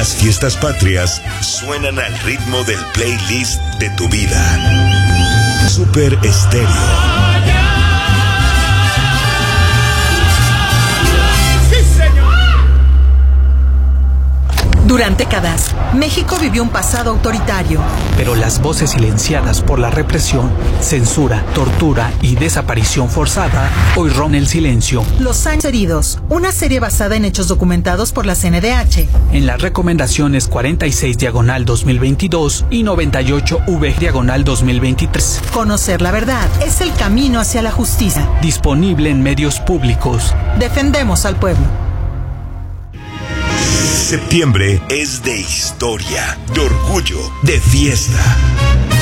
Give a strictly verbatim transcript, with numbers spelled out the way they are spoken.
Las fiestas patrias suenan al ritmo del playlist de tu vida. Super Estéreo. Durante décadas, México vivió un pasado autoritario. Pero las voces silenciadas por la represión, censura, tortura y desaparición forzada hoy rompen el silencio. Los años heridos, una serie basada en hechos documentados por la C N D H. En las recomendaciones cuarenta y seis diagonal dos mil veintidós y noventa y ocho V diagonal dos mil veintitrés. Conocer la verdad es el camino hacia la justicia. Disponible en medios públicos. Defendemos al pueblo. Septiembre es de historia, de orgullo, de fiesta.